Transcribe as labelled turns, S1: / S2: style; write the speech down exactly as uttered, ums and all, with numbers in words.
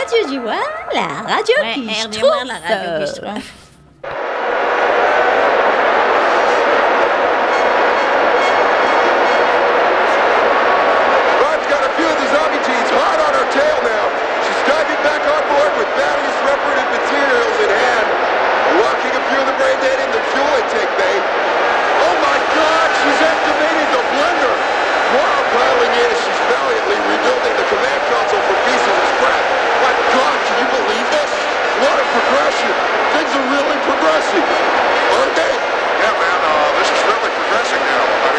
S1: Radio Joie, la radio
S2: Ouais,
S1: qui
S2: R D
S1: trouve.
S2: Joie, la radio qui trouve.
S3: Rod's got a few of the zombie teens hot on her tail now. She's diving back on board with various reparative materials in hand, locking a few of the brain dead in the fuel intake bay. Oh my God, she's activated the blender. Mara piling in as she's valiantly rebuilding the command console for pieces of scrap. My God, can you believe this? What a progression. Things are really progressing. Aren't they?
S4: Yeah, man, uh, this is really progressing now. I